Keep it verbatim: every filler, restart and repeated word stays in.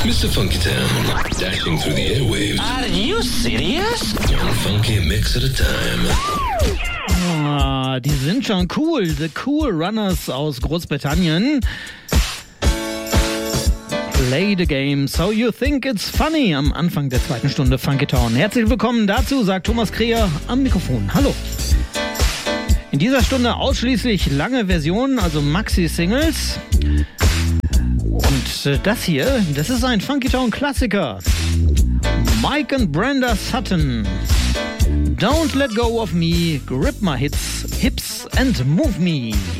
Mister Funky Town, dashing through the airwaves. Are you serious? One funky mix at a time. Oh, die sind schon cool. The Cool Runners aus Großbritannien. Play the game so you think it's funny am Anfang der zweiten Stunde Funky Town. Herzlich willkommen dazu, sagt Thomas Kreher am Mikrofon. Hallo. In dieser Stunde ausschließlich lange Versionen, also Maxi-Singles. Und das hier, das ist ein Funky Town Klassiker. Mike and Brenda Sutton. Don't let go of me, grip my hits, hips and move me.